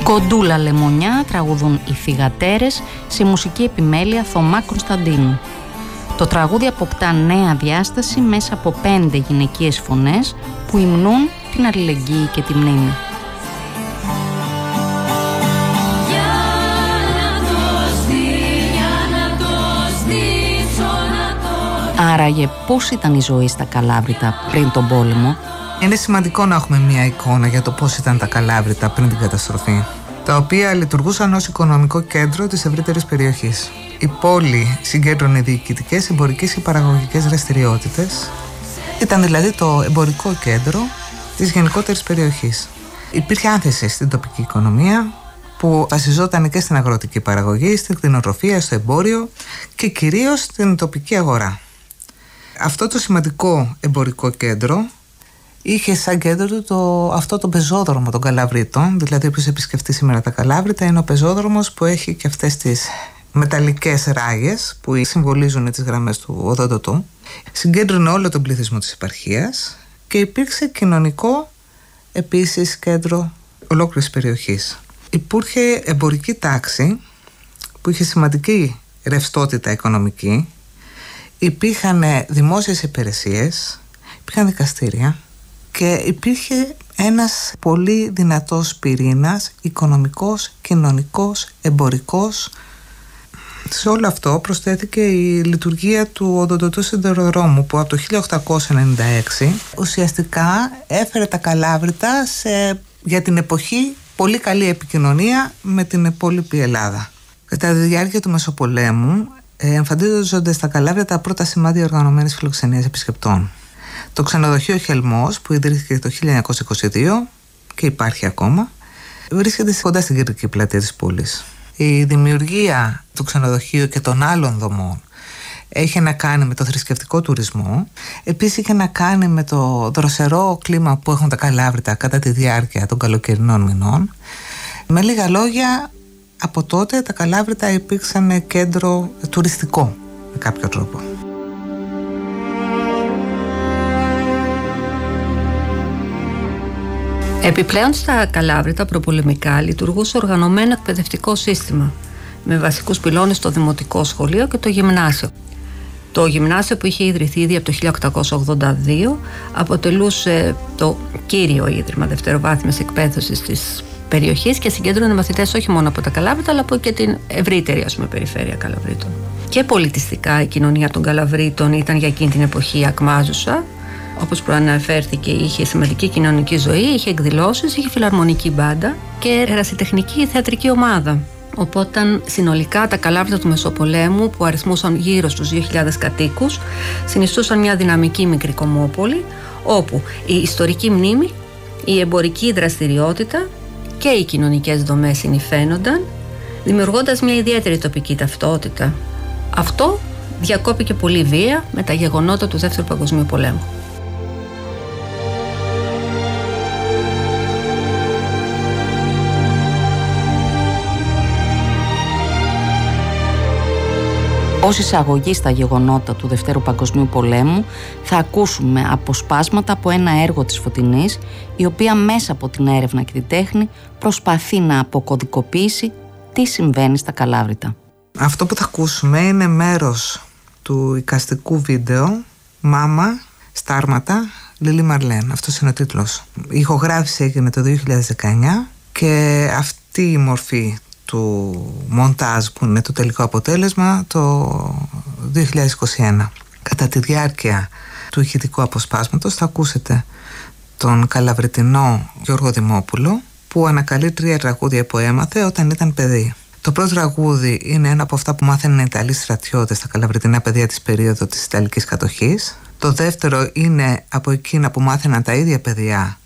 Κοντούλα Λεμονιά τραγουδούν οι Θυγατέρες σε μουσική επιμέλεια Θωμά Κωνσταντίνου. Το τραγούδι αποκτά νέα διάσταση μέσα από 5 γυναικείες φωνές που υμνούν την αλληλεγγύη και τη μνήμη. Άραγε πώς ήταν η ζωή στα Καλάβρητα πριν τον πόλεμο? Είναι σημαντικό να έχουμε μια εικόνα για το πώς ήταν τα Καλάβρητα πριν την καταστροφή, τα οποία λειτουργούσαν ως οικονομικό κέντρο της ευρύτερης περιοχής. Η πόλη συγκέντρωνε διοικητικές, εμπορικές και παραγωγικές δραστηριότητες. Ήταν δηλαδή το εμπορικό κέντρο της γενικότερης περιοχής. Υπήρχε άνθηση στην τοπική οικονομία που βασιζόταν και στην αγροτική παραγωγή, στην κτηνοτροφία, στο εμπόριο και κυρίως στην τοπική αγορά. Αυτό το σημαντικό εμπορικό κέντρο είχε σαν κέντρο του αυτό το πεζόδρομο των Καλαβρίτων. Δηλαδή, όποιος επισκεφτεί σήμερα τα Καλάβρητα, είναι ο πεζόδρομος που έχει και αυτές τις μεταλλικές ράγες που συμβολίζουν τις γραμμές του οδοντοτού. Συγκέντρωνε όλο τον πληθυσμό της επαρχίας και υπήρξε κοινωνικό επίσης κέντρο ολόκληρης περιοχής. Υπήρχε εμπορική τάξη που είχε σημαντική ρευστότητα οικονομική. Υπήρχαν δημόσιες υπηρεσίες, υπήρχαν δικαστήρια και υπήρχε ένας πολύ δυνατός πυρήνας οικονομικός, κοινωνικός, εμπορικός. Σε όλο αυτό προσθέθηκε η λειτουργία του οδοντοτού σιδηροδρόμου που από το 1896 ουσιαστικά έφερε τα Καλάβρητα για την εποχή πολύ καλή επικοινωνία με την υπόλοιπη Ελλάδα. Κατά τη διάρκεια του Μεσοπολέμου εμφανίζονται στα Καλάβρητα τα πρώτα σημάδια οργανωμένης φιλοξενίας επισκεπτών. Το ξενοδοχείο Χελμός που ιδρύθηκε το 1922 και υπάρχει ακόμα, βρίσκεται κοντά στην κεντρική πλατεία της πόλης. Η δημιουργία του ξενοδοχείου και των άλλων δομών έχει να κάνει με το θρησκευτικό τουρισμό. Επίσης είχε να κάνει με το δροσερό κλίμα που έχουν τα Καλάβρητα κατά τη διάρκεια των καλοκαιρινών μηνών. Με λίγα λόγια, από τότε τα Καλάβρητα υπήρξαν κέντρο τουριστικό με κάποιο τρόπο. Επιπλέον στα Καλάβρητα προπολεμικά λειτουργούσε οργανωμένο εκπαιδευτικό σύστημα με βασικούς πυλώνες το δημοτικό σχολείο και το γυμνάσιο. Το γυμνάσιο που είχε ιδρυθεί ήδη από το 1882 αποτελούσε το κύριο ίδρυμα δευτεροβάθμιας εκπαίδευσης της περιοχής και συγκέντρωνε μαθητές όχι μόνο από τα Καλάβρητα αλλά από και την ευρύτερη περιφέρεια Καλαβρίτων. Και πολιτιστικά η κοινωνία των Καλαβρίτων ήταν για εκείνη την εποχή ακμάζουσα. Όπως προαναφέρθηκε, είχε σημαντική κοινωνική ζωή, είχε εκδηλώσεις, είχε φιλαρμονική μπάντα και ερασιτεχνική θεατρική ομάδα. Οπότε συνολικά τα Καλάβρητα του Μεσοπολέμου, που αριθμούσαν γύρω στους 2.000 κατοίκους, συνιστούσαν μια δυναμική μικρή κομμόπολη, όπου η ιστορική μνήμη, η εμπορική δραστηριότητα και οι κοινωνικές δομές συνυφαίνονταν, δημιουργώντας μια ιδιαίτερη τοπική ταυτότητα. Αυτό διακόπηκε πολύ βία με τα γεγονότα του Δεύτερου Παγκοσμίου Πολέμου. Ως εισαγωγή στα γεγονότα του Δευτέρου Παγκοσμίου Πολέμου θα ακούσουμε αποσπάσματα από ένα έργο της Φωτεινής, η οποία μέσα από την έρευνα και τη τέχνη προσπαθεί να αποκωδικοποιήσει τι συμβαίνει στα Καλάβρητα. Αυτό που θα ακούσουμε είναι μέρος του εικαστικού βίντεο «Μάμα, Στάρματα, Λίλη Μαρλέν». Αυτός είναι ο τίτλος. Η ηχογράφηση έγινε το 2019 και αυτή η μορφή του μοντάζ που είναι το τελικό αποτέλεσμα το 2021. Κατά τη διάρκεια του ηχητικού αποσπάσματος θα ακούσετε τον Καλαβριτινό Γιώργο Δημόπουλο που ανακαλεί 3 τραγούδια που έμαθε όταν ήταν παιδί. Το πρώτο τραγούδι είναι ένα από αυτά που μάθαιναν οι Ιταλοί στρατιώτες στα καλαβριτινά παιδεία της περίοδου της Ιταλικής κατοχής. Το δεύτερο είναι από εκείνα που μάθαιναν τα ίδια παιδιά